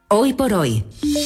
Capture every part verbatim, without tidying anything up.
Hoy por hoy.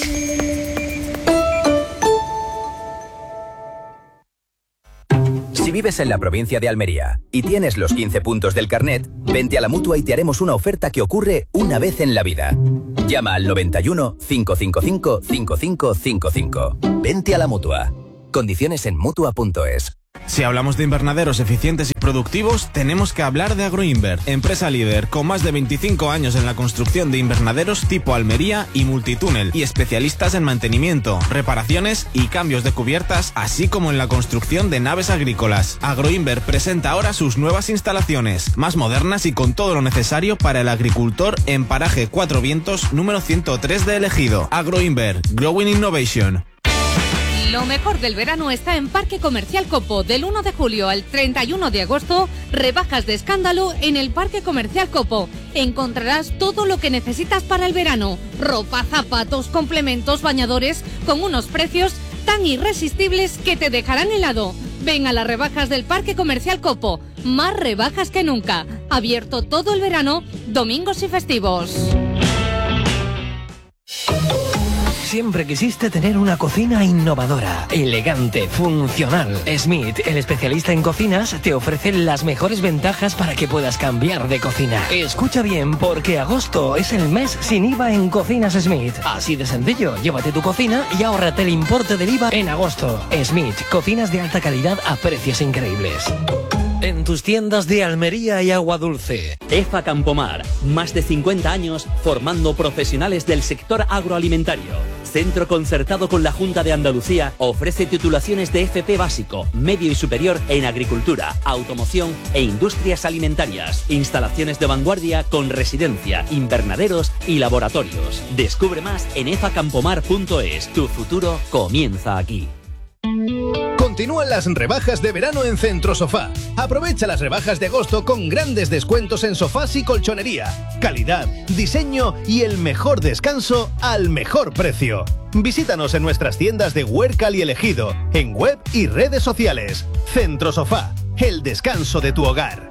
Si vives en la provincia de Almería y tienes los quince puntos del carnet, vente a la Mutua y te haremos una oferta que ocurre una vez en la vida. Llama al noventa y uno, cinco cinco cinco, cinco cinco cinco cinco. Vente a la Mutua. Condiciones en Mutua punto es. Si hablamos de invernaderos eficientes y productivos, tenemos que hablar de Agroinver, empresa líder con más de veinticinco años en la construcción de invernaderos tipo Almería y multitúnel, y especialistas en mantenimiento, reparaciones y cambios de cubiertas, así como en la construcción de naves agrícolas. Agroinver presenta ahora sus nuevas instalaciones, más modernas y con todo lo necesario para el agricultor en Paraje Cuatro Vientos, número ciento tres de El Ejido. Agroinver, Growing Innovation. Lo mejor del verano está en Parque Comercial Copo. Del uno de julio al treinta y uno de agosto, rebajas de escándalo en el Parque Comercial Copo. Encontrarás todo lo que necesitas para el verano. Ropa, zapatos, complementos, bañadores, con unos precios tan irresistibles que te dejarán helado. Ven a las rebajas del Parque Comercial Copo. Más rebajas que nunca. Abierto todo el verano, domingos y festivos. Siempre quisiste tener una cocina innovadora, elegante, funcional. Smith, el especialista en cocinas, te ofrece las mejores ventajas para que puedas cambiar de cocina. Escucha bien, porque agosto es el mes sin I V A en Cocinas Smith. Así de sencillo, llévate tu cocina y ahórrate el importe del I V A en agosto. Smith, cocinas de alta calidad a precios increíbles. En tus tiendas de Almería y Agua Dulce. EFA Campomar, más de cincuenta años formando profesionales del sector agroalimentario. Centro concertado con la Junta de Andalucía, ofrece titulaciones de F P básico, medio y superior en agricultura, automoción e industrias alimentarias. Instalaciones de vanguardia con residencia, invernaderos y laboratorios. Descubre más en efa campomar punto es. Tu futuro comienza aquí. Continúan las rebajas de verano en Centro Sofá. Aprovecha las rebajas de agosto con grandes descuentos en sofás y colchonería. Calidad, diseño y el mejor descanso al mejor precio. Visítanos en nuestras tiendas de Huércal y El Ejido, en web y redes sociales. Centro Sofá, el descanso de tu hogar.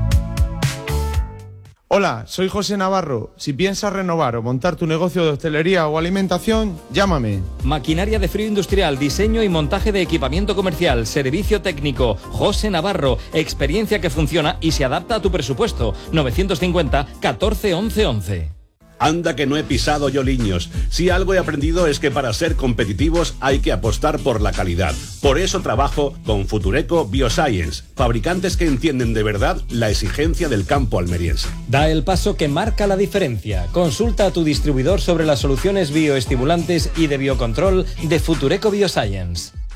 Hola, soy José Navarro. Si piensas renovar o montar tu negocio de hostelería o alimentación, llámame. Maquinaria de frío industrial, diseño y montaje de equipamiento comercial, servicio técnico. José Navarro, experiencia que funciona y se adapta a tu presupuesto. novecientos cincuenta, catorce, once, once. Anda que no he pisado yo liños. Si algo he aprendido es que para ser competitivos hay que apostar por la calidad. Por eso trabajo con Futureco Bioscience, fabricantes que entienden de verdad la exigencia del campo almeriense. Da el paso que marca la diferencia. Consulta a tu distribuidor sobre las soluciones bioestimulantes y de biocontrol de Futureco Bioscience.